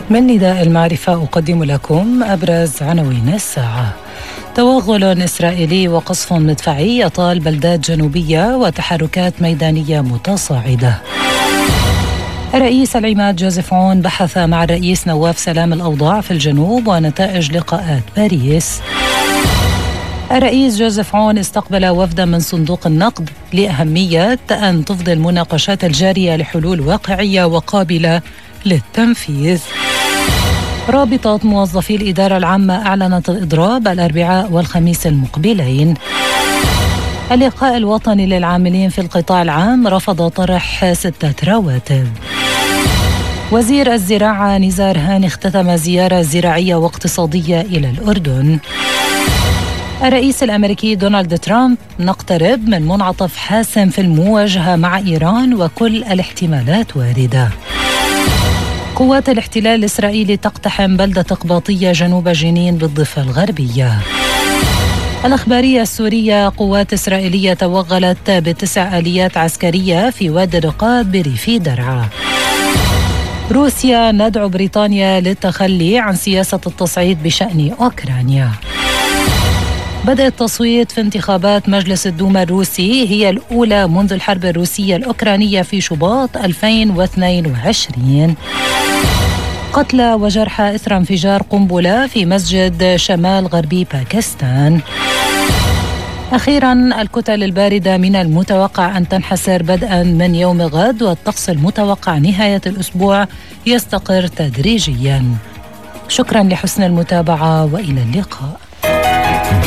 من نداء المعرفة أقدم لكم أبرز عناوين الساعة. توغل إسرائيلي وقصف مدفعي يطال بلدات جنوبية وتحركات ميدانية متصاعدة. الرئيس العماد جوزيف عون بحث مع الرئيس نواف سلام الأوضاع في الجنوب ونتائج لقاءات باريس. الرئيس جوزيف عون استقبل وفدا من صندوق النقد لأهمية أن تفضي المناقشات الجارية لحلول واقعية وقابلة للتنفيذ. رابطة موظفي الإدارة العامة أعلنت الإضراب الأربعاء والخميس المقبلين. اللقاء الوطني للعاملين في القطاع العام رفض طرح 6 رواتب. وزير الزراعة نزار هاني اختتم زيارة زراعية واقتصادية إلى الأردن. الرئيس الأمريكي دونالد ترامب: نقترب من منعطف حاسم في المواجهة مع إيران وكل الاحتمالات واردة. قوات الاحتلال الإسرائيلي تقتحم بلدة قباطية جنوب جنين بالضفة الغربية. الإخبارية السورية: قوات إسرائيلية توغلت ب9 آليات عسكرية في وادي الرقاب بريف درعا. روسيا: ندعو بريطانيا للتخلي عن سياسة التصعيد بشأن أوكرانيا. بدأ التصويت في انتخابات مجلس الدوما الروسي، هي الأولى منذ الحرب الروسية الأوكرانية في شباط 2022. قتلى وجرحى إثر انفجار قنبلة في مسجد شمال غربي باكستان. أخيراً، الكتل الباردة من المتوقع أن تنحسر بدءاً من يوم غد، والطقس المتوقع نهاية الأسبوع يستقر تدريجياً. شكراً لحسن المتابعة وإلى اللقاء.